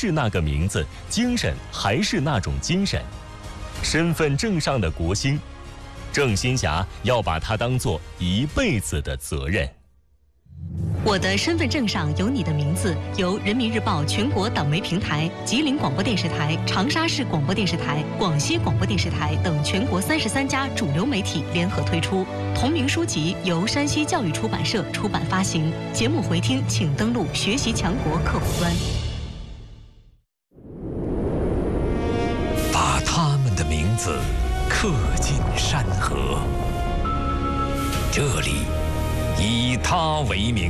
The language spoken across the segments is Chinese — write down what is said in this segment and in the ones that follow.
是那个名字，精神还是那种精神。身份证上的国星，郑新霞要把它当作一辈子的责任。 我的身份证上有你的名字，由人民日报全国党媒平台、吉林广播电视台、长沙市广播电视台、广西广播电视台等全国33家主流媒体联合推出。同名书籍由山西教育出版社出版发行。节目回听请登录学习强国客户端。 把他们的名字刻进山河，这里以他为名。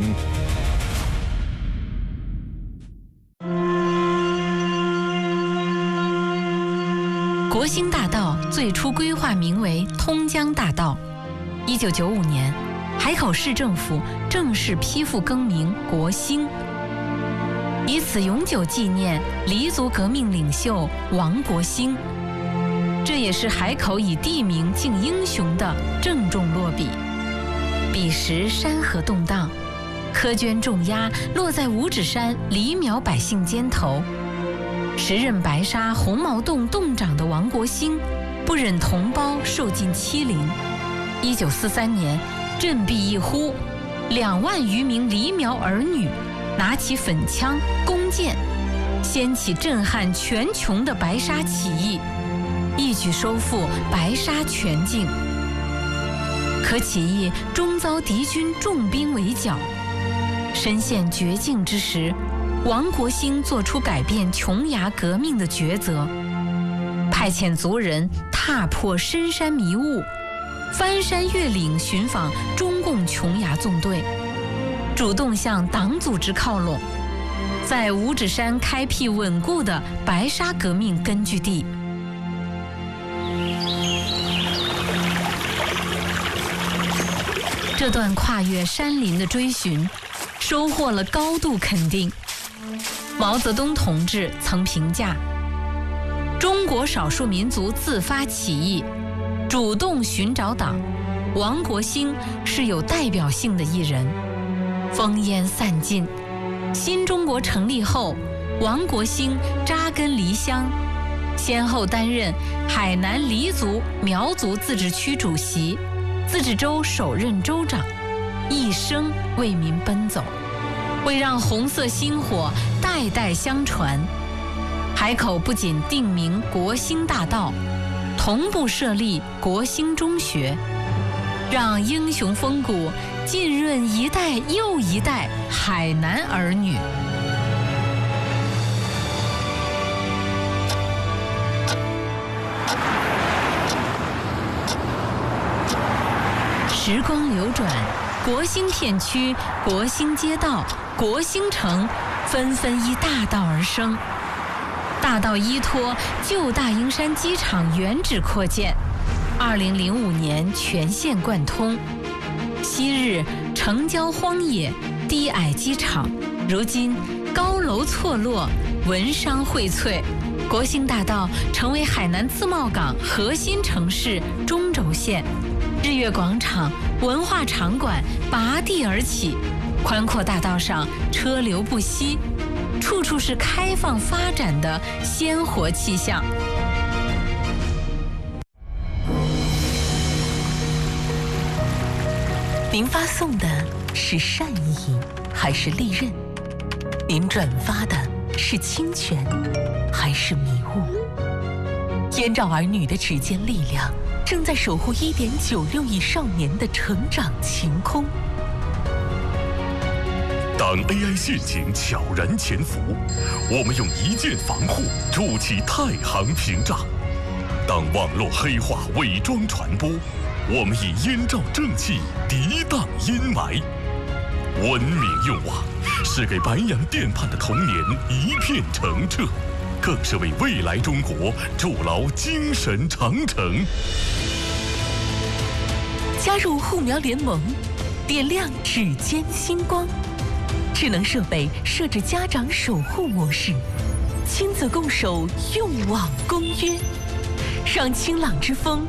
国兴大道最初规划名为通江大道。1995年，海口市政府正式批复更名国兴，以此永久纪念黎族革命领袖王国兴。这也是海口以地名敬英雄的郑重落笔。彼时山河动荡，苛捐重压落在五指山黎苗百姓肩头。时任白沙红毛洞洞长的王国兴，不忍同胞受尽欺凌。1943年，振臂一呼，2万余名黎苗儿女拿起粉枪、弓箭，掀起震撼全穹的白沙起义，一举收复白沙全境。可起义终遭敌军重兵围剿，身陷绝境之时，王国兴做出改变琼崖革命的抉择，派遣族人踏破深山迷雾，翻山越岭寻访中共琼崖纵队，主动向党组织靠拢，在五指山开辟稳固的白沙革命根据地。这段跨越山林的追寻，收获了高度肯定。毛泽东同志曾评价：中国少数民族自发起义，主动寻找党，王国兴是有代表性的一人。烽烟散尽，新中国成立后，王国兴扎根黎乡，先后担任海南黎族、苗族自治区主席、自治州首任州长，一生为民奔走。为让红色薪火代代相传，海口不仅定名国兴大道，同步设立国兴中学，让英雄风骨浸润一代又一代海南儿女。时光流转，国兴片区、国兴街道、国兴城纷纷依大道而生。大道依托旧大英山机场原址扩建，2005年全线贯通。昔日城郊荒野、低矮机场，如今高楼错落，文商荟萃，国兴大道成为海南自贸港核心城市中轴线。日月广场、文化场馆拔地而起，宽阔大道上车流不息，处处是开放发展的鲜活气象。您发送的是善意还是利刃？您转发的是侵权还是迷雾？燕赵儿女的指尖力量正在守护1.96亿少年的成长晴空。 当 AI 陷阱悄然潜伏，我们用一键防护筑起太行屏障；当网络黑化伪装传播，我们以燕赵正气涤荡阴霾。文明用网是给白洋淀畔的童年一片澄澈，更是为未来中国筑牢精神长城。 加入护苗联盟，点亮指尖星光。智能设备设置家长守护模式，亲子共守用网公约，让清朗之风